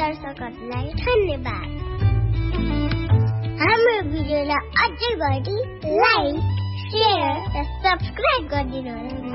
दर्शकहरूलाई धन्यवाद। हाम्रो भिडियोलाई अझै बढी लाइक, शेयर र सब्स्क्राइब गरिदिनुहोस्।